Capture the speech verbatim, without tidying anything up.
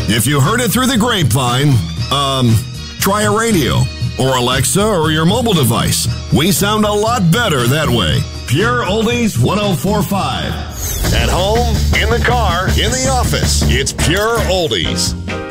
If you heard it through the grapevine, um, try a radio or Alexa or your mobile device. We sound a lot better that way. Pure Oldies one oh four point five. At home, in the car, in the office, it's Pure Oldies.